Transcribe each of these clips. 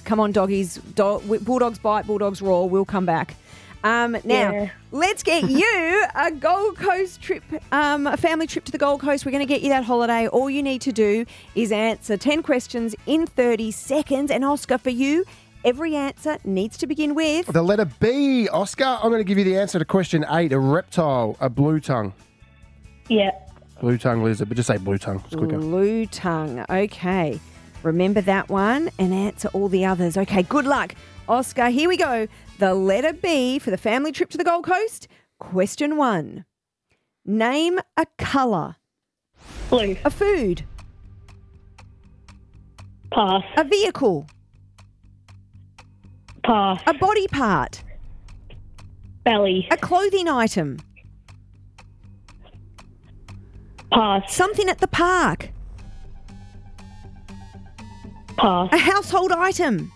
Come on, doggies. Bulldogs bite, Bulldogs roar. We'll come back. Let's get you a Gold Coast trip, a family trip to the Gold Coast. We're going to get you that holiday. All you need to do is answer 10 questions in 30 seconds. And Oscar, for you, every answer needs to begin with the letter B. Oscar, I'm going to give you the answer to question 8. A reptile, a blue tongue. Yeah. Blue tongue lizard, but just say blue tongue. It's quicker. Blue tongue. Okay. Remember that one and answer all the others. Okay, good luck. Oscar, here we go. The letter B for the family trip to the Gold Coast. Question 1. Name a colour. Blue. A food. Pass. A vehicle. Pass. A body part. Belly. A clothing item. Pass. Something at the park. Pass. A household item.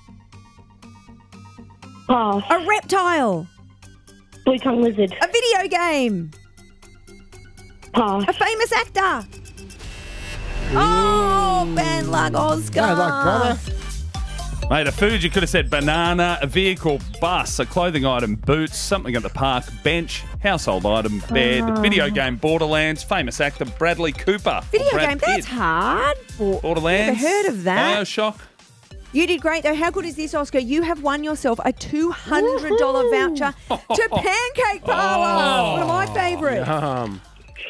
Pass. A reptile. Blue tongue lizard. A video game. Pass. A famous actor. Oh, bad luck, Oscar. Bad luck, brother. Mate, a food, you could have said banana, a vehicle, bus, a clothing item, boots, something at the park, bench, household item, bed, video game, Borderlands, famous actor, Bradley Cooper. Video Brad game, Pitt. that's hard. Borderlands. Never heard of that. BioShock. You did great, though. How good is this, Oscar? You have won yourself a $200 voucher to Pancake Parlour. One of my favourites.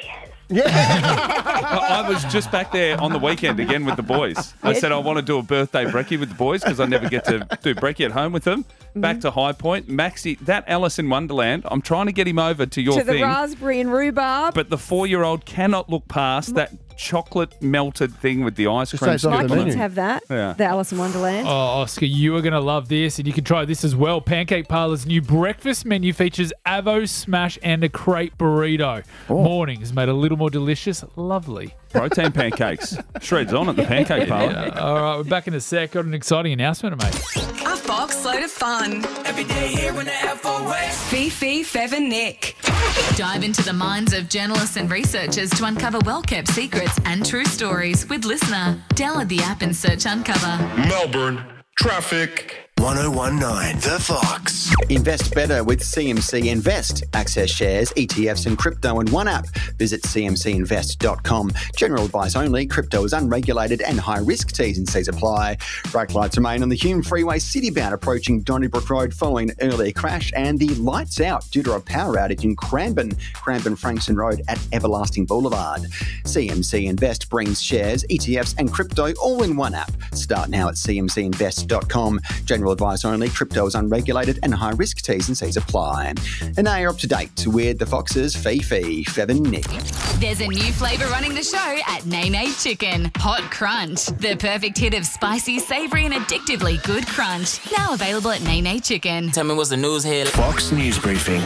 I was just back there on the weekend again with the boys. I said I want to do a birthday brekkie with the boys because I never get to do brekkie at home with them. Back to High Point. Maxie, that Alice in Wonderland, I'm trying to get him over to your To the thing. raspberry and rhubarb. But the 4-year-old cannot look past that chocolate melted thing with the ice Just cream. say it's on My the kids menu. have that, Yeah. the Alice in Wonderland. Oh, Oscar, you are going to love this, and you can try this as well. Pancake Parlour's new breakfast menu features avo, smash, and a crepe burrito. Mornings made a little more delicious. Lovely. Protein pancakes. Shreds on at the Pancake Parlour. All right, we're back in a sec. Got an exciting announcement to make. A Fox load of fun. Every day here when the Fifi, Fev and Nick. Dive into the minds of journalists and researchers to uncover well-kept secrets and true stories with Listener. Download the app and search Uncover. Melbourne, traffic. 1019 The Fox. Invest better with CMC Invest. Access shares, ETFs and crypto in one app. Visit cmcinvest.com. General advice only. Crypto is unregulated and high risk. T's and C's apply. Brake lights remain on the Hume Freeway citybound approaching Donnybrook Road following an earlier crash, and the lights out due to a power outage in Cranbourne Frankston Road at Everlasting Boulevard. CMC Invest brings shares, ETFs and crypto all in one app. Start now at cmcinvest.com. General advice only. Crypto is unregulated and high risk. T's and C's apply. And now you're up to date with the Foxes, Fifi, Fev and Nick. There's a new flavour running the show at Nene Chicken. Hot Crunch. The perfect hit of spicy, savoury and addictively good crunch. Now available at Nene Chicken. Tell me what's the news here. Fox News Briefing.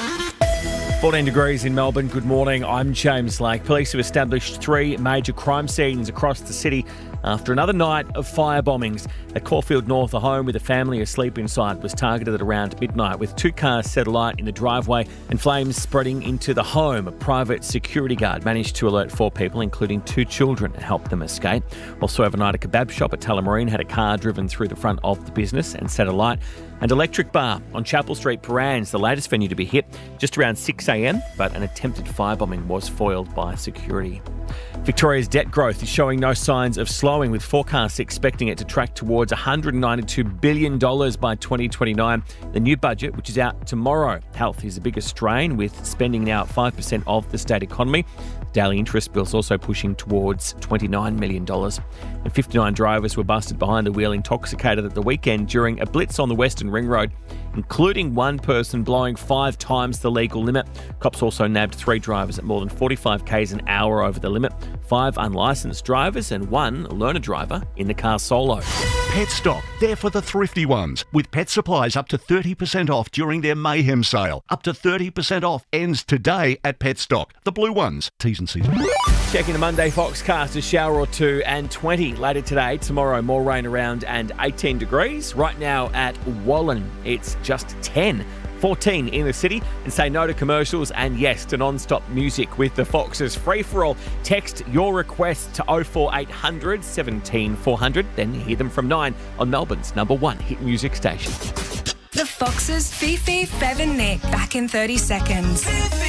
14 degrees in Melbourne. Good morning. I'm James Lake. Police have established 3 major crime scenes across the city after another night of fire bombings. At Caulfield North, a home with a family asleep inside was targeted at around midnight with 2 cars set alight in the driveway and flames spreading into the home. A private security guard managed to alert 4 people, including 2 children, and help them escape. Also overnight, a kebab shop at Tullamarine had a car driven through the front of the business and set alight. And Electric Bar on Chapel Street, Paran's the latest venue to be hit just around 6 a.m, but an attempted firebombing was foiled by security. Victoria's debt growth is showing no signs of slowing, with forecasts expecting it to track towards $192 billion by 2029. The new budget, which is out tomorrow, health is the biggest strain, with spending now at 5% of the state economy. Daily interest bills also pushing towards $29 million. And 59 drivers were busted behind the wheel intoxicated at the weekend during a blitz on the Western Ring Road, including one person blowing 5 times the legal limit. Cops also nabbed 3 drivers at more than 45 k's an hour over the limit, 5 unlicensed drivers and 1 learner driver in the car solo. Petstock, there for the thrifty ones, with pet supplies up to 30% off during their Mayhem sale. Up to 30% off ends today at Petstock. The blue ones. T's and C's. Checking the Monday Foxcast, a shower or 2 and 20 later today. Tomorrow, more rain around and 18 degrees. Right now at Wallen, it's just 10. 14 in the city, and say no to commercials and yes to non-stop music with the Foxes. Free for all. Text your request to 04800 17 400, then hear them from 9 on Melbourne's number 1 hit music station. The Foxes, Fifi, Fev and Nick, back in 30 seconds.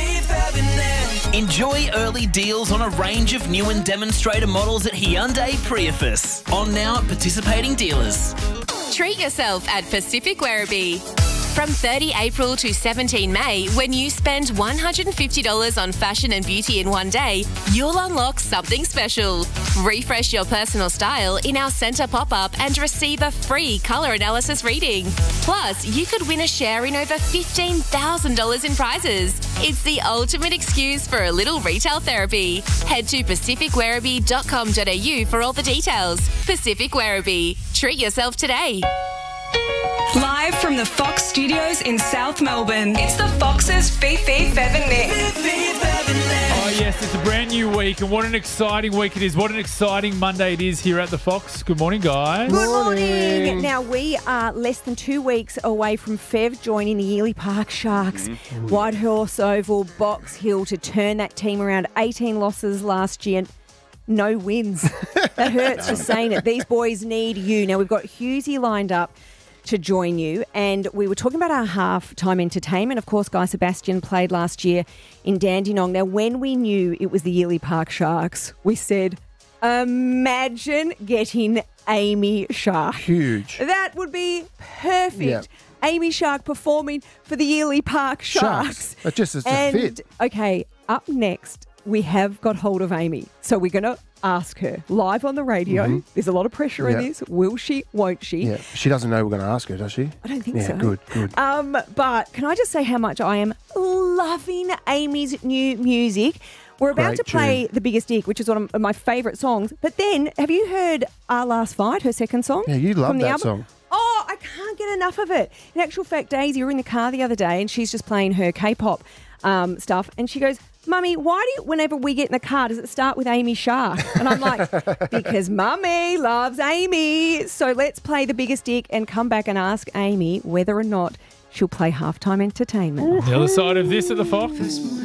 Enjoy early deals on a range of new and demonstrator models at Hyundai Prius. On now at participating dealers. Treat yourself at Pacific Werribee. From 30 April to 17 May, when you spend $150 on fashion and beauty in one day, you'll unlock something special. Refresh your personal style in our centre pop-up and receive a free colour analysis reading. Plus, you could win a share in over $15,000 in prizes. It's the ultimate excuse for a little retail therapy. Head to pacificwerribee.com.au for all the details. Pacific Werribee. Treat yourself today. Live from the Fox Studios in South Melbourne, it's the Foxes, Fifi, Fev and Nick. Oh, yes, it's a brand new week, and what an exciting week it is. What an exciting Monday it is here at the Fox. Good morning, guys. Good morning. Now, we are less than 2 weeks away from Fev joining the Ely Park Sharks. Whitehorse Oval, Box Hill to turn that team around. 18 losses last year. No wins. That hurts just saying it. These boys need you. Now, we've got Hughesy lined up to join you, and we were talking about our half-time entertainment. Of course, Guy Sebastian played last year in Dandenong. Now, when we knew it was the Ely Park Sharks, we said, imagine getting Amy Shark. Huge. That would be perfect. Yeah. Amy Shark performing for the Ely Park Sharks. It's just a fit. Okay, up next, we have got hold of Amy. So we're going to ask her live on the radio. There's a lot of pressure in this. Will she? Won't she? Yeah. She doesn't know we're going to ask her, does she? I don't think so. Good. But can I just say how much I am loving Amy's new music? We're about to play The Biggest Dick, which is one of my favourite songs. But then, have you heard Our Last Fight, her second song? Yeah, you love from the that album? song. Oh, I can't get enough of it. In actual fact, Daisy, we were in the car the other day and she's just playing her K-pop stuff. And she goes, Mummy, why do you, whenever we get in the car, does it start with Amy Shark? And I'm like, because Mummy loves Amy. So let's play The Biggest Dick and come back and ask Amy whether or not she'll play halftime entertainment. On the other side of this at the Fox.